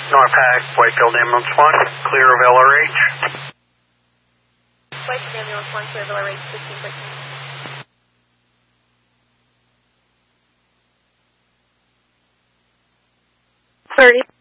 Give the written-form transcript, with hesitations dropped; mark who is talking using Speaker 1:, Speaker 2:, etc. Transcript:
Speaker 1: Norpac, Whitefield Ambulance 1, clear of LRH.
Speaker 2: Whitefield Ambulance 1, clear of LRH, 1514. 30.